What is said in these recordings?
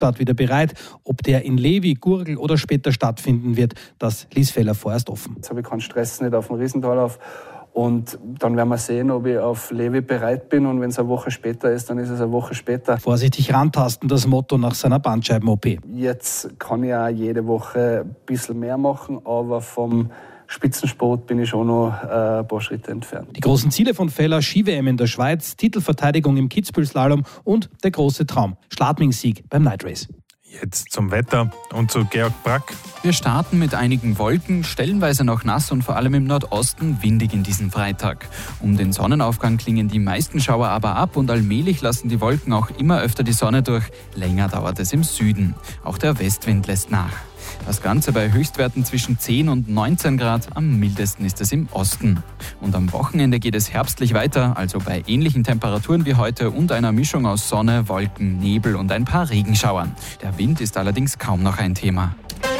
Stuttgart wieder bereit. Ob der in Levi, Gurgl oder später stattfinden wird, das ließ Feller vorerst offen. Jetzt habe ich keinen Stress nicht auf dem Riesentalauf. Und dann werden wir sehen, ob ich auf Levi bereit bin. Und wenn es eine Woche später ist, dann ist es eine Woche später. Vorsichtig rantasten, das Motto nach seiner Bandscheiben-OP. Jetzt kann ich auch jede Woche ein bisschen mehr machen, aber vom Spitzensport bin ich schon noch ein paar Schritte entfernt. Die großen Ziele von Feller: Ski-WM in der Schweiz, Titelverteidigung im Kitzbühel-Slalom und der große Traum: Schladming-Sieg beim Night Race. Jetzt zum Wetter und zu Georg Brack. Wir starten mit einigen Wolken, stellenweise noch nass und vor allem im Nordosten windig in diesem Freitag. Um den Sonnenaufgang klingen die meisten Schauer aber ab und allmählich lassen die Wolken auch immer öfter die Sonne durch. Länger dauert es im Süden. Auch der Westwind lässt nach. Das Ganze bei Höchstwerten zwischen 10 und 19 Grad, am mildesten ist es im Osten. Und am Wochenende geht es herbstlich weiter, also bei ähnlichen Temperaturen wie heute und einer Mischung aus Sonne, Wolken, Nebel und ein paar Regenschauern. Der Wind ist allerdings kaum noch ein Thema.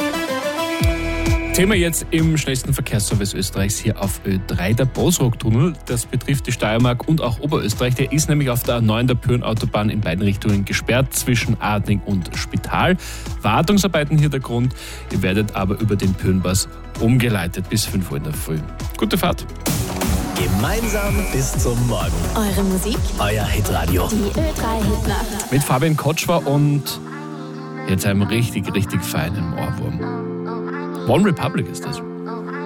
Thema jetzt im schnellsten Verkehrsservice Österreichs hier auf Ö3, der Bosrock-Tunnel. Das betrifft die Steiermark und auch Oberösterreich. Der ist nämlich auf der A9 der Pyhrn-Autobahn in beiden Richtungen gesperrt, zwischen Adling und Spital. Wartungsarbeiten hier der Grund. Ihr werdet aber über den Pyhrnpass umgeleitet bis 5 Uhr in der Früh. Gute Fahrt. Gemeinsam bis zum Morgen. Eure Musik, Euer Hitradio. die Ö3-Hitnacht. Mit Fabian Kotschwer und jetzt einem richtig, richtig feinen Ohrwurm. One Republic ist das.